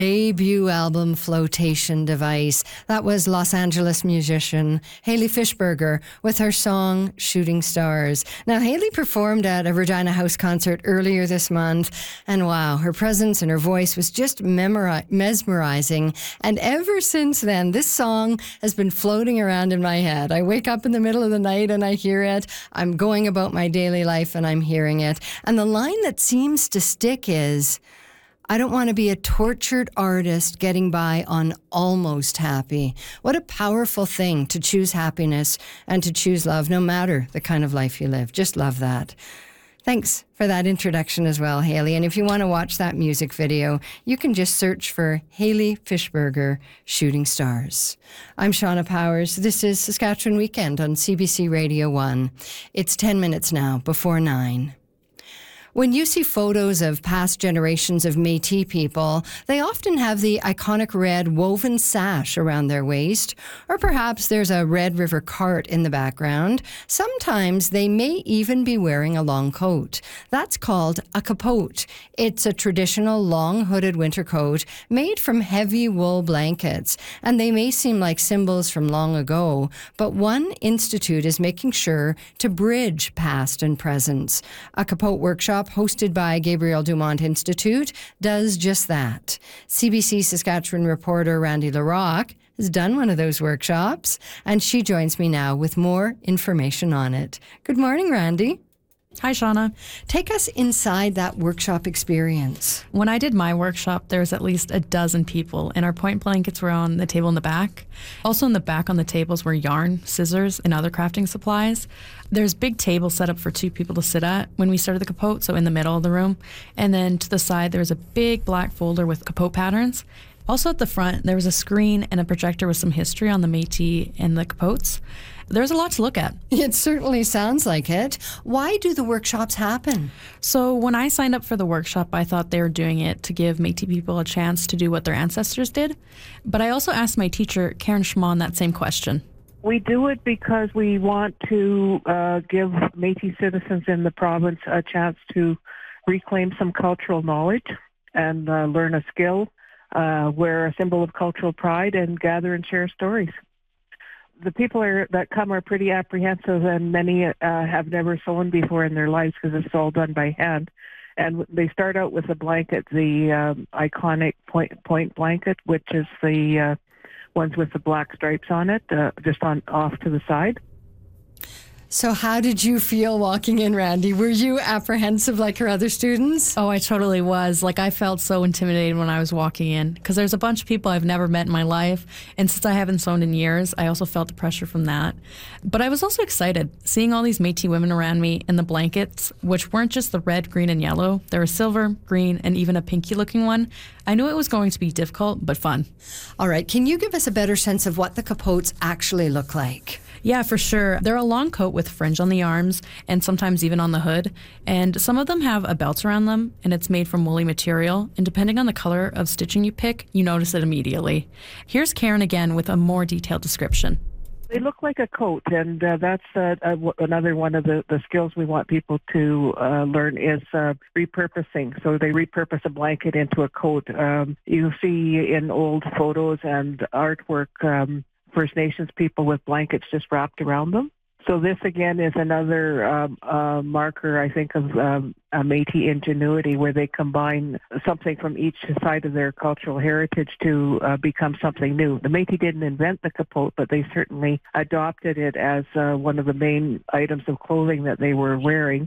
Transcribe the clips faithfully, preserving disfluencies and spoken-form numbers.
Debut album Flotation Device. That was Los Angeles musician Hayley Fishberger with her song Shooting Stars. Now, Hayley performed at a Regina House concert earlier this month, and wow, her presence and her voice was just memori- mesmerizing. And ever since then, this song has been floating around in my head. I wake up in the middle of the night and I hear it. I'm going about my daily life and I'm hearing it. And the line that seems to stick is, I don't want to be a tortured artist getting by on almost happy. What a powerful thing to choose happiness and to choose love, no matter the kind of life you live. Just love that. Thanks for that introduction as well, Hayley. And if you want to watch that music video, you can just search for Hayley Fishberger, Shooting Stars. I'm Shauna Powers. This is Saskatchewan Weekend on C B C Radio one. It's ten minutes now before nine. When you see photos of past generations of Métis people, they often have the iconic red woven sash around their waist, or perhaps there's a Red River cart in the background. Sometimes they may even be wearing a long coat. That's called a capote. It's a traditional long hooded winter coat made from heavy wool blankets, and they may seem like symbols from long ago, but one institute is making sure to bridge past and present. A capote workshop hosted by Gabriel Dumont Institute does just that. C B C Saskatchewan reporter Randy LaRock has done one of those workshops, and she joins me now with more information on it. Good morning, Randy. Hi, Shauna. Take us inside that workshop experience. When I did my workshop, there was at least a dozen people, and our point blankets were on the table in the back. Also in the back on the tables were yarn, scissors, and other crafting supplies. There's big tables set up for two people to sit at when we started the capote, so in the middle of the room. And then to the side, there was a big black folder with capote patterns. Also at the front, there was a screen and a projector with some history on the Métis and the capotes. There's a lot to look at. It certainly sounds like it. Why do the workshops happen? So when I signed up for the workshop, I thought they were doing it to give Métis people a chance to do what their ancestors did. But I also asked my teacher, Karen Schmahn, that same question. We do it because we want to uh, give Métis citizens in the province a chance to reclaim some cultural knowledge and uh, learn a skill, uh, wear a symbol of cultural pride, and gather and share stories. The people are, that come are pretty apprehensive, and many uh, have never sewn before in their lives because it's all done by hand. And they start out with a blanket, the um, iconic point, point blanket, which is the uh, ones with the black stripes on it, uh, just on off to the side. So how did you feel walking in, Randy? Were you apprehensive like your other students? Oh, I totally was. Like, I felt so intimidated when I was walking in because there's a bunch of people I've never met in my life. And since I haven't sewn in years, I also felt the pressure from that. But I was also excited seeing all these Métis women around me in the blankets, which weren't just the red, green, and yellow. There was silver, green, and even a pinky looking one. I knew it was going to be difficult, but fun. All right. Can you give us a better sense of what the capotes actually look like? Yeah, for sure. They're a long coat with fringe on the arms and sometimes even on the hood. And some of them have a belt around them, and it's made from woolly material. And depending on the color of stitching you pick, you notice it immediately. Here's Karen again with a more detailed description. They look like a coat, and uh, that's uh, uh, w- another one of the, the skills we want people to uh, learn is uh, repurposing. So they repurpose a blanket into a coat. Um, you see in old photos and artwork um, First Nations people with blankets just wrapped around them. So this, again, is another um, uh, marker, I think, of um, a Métis ingenuity, where they combine something from each side of their cultural heritage to uh, become something new. The Métis didn't invent the capote, but they certainly adopted it as uh, one of the main items of clothing that they were wearing.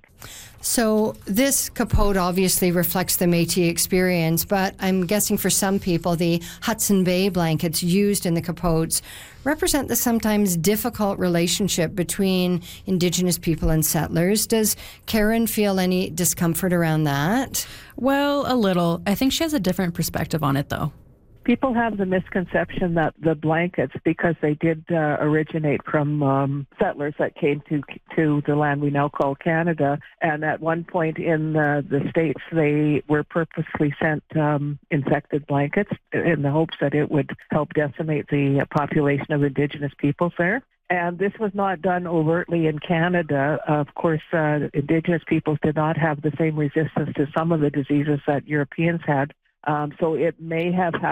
So this capote obviously reflects the Métis experience, but I'm guessing for some people, the Hudson Bay blankets used in the capotes represent the sometimes difficult relationship between Indigenous people and settlers. Does Karen feel any discomfort around that? Well, a little. I think she has a different perspective on it, though. People have the misconception that the blankets, because they did uh, originate from um, settlers that came to to the land we now call Canada, and at one point in uh, the States, they were purposely sent um, infected blankets in the hopes that it would help decimate the population of Indigenous peoples there. And this was not done overtly in Canada. Of course, uh, Indigenous peoples did not have the same resistance to some of the diseases that Europeans had. Um, so it may have happened